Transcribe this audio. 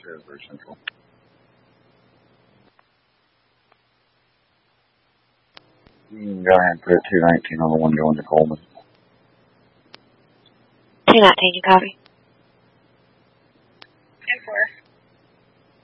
Asbury Central. You can go ahead and put 219 on the one going to Coleman. 219, you copy?